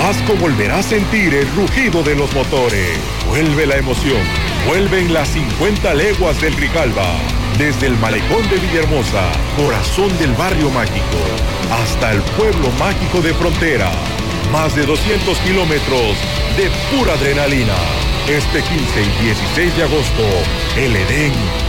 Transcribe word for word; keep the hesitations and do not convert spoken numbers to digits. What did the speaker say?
Vasco volverá a sentir el rugido de los motores. Vuelve la emoción. Vuelven las cincuenta leguas del Grijalba. Desde el malecón de Villahermosa, corazón del barrio mágico, hasta el pueblo mágico de Frontera. Más de doscientos kilómetros de pura adrenalina. Este quince y dieciséis de agosto, el Edén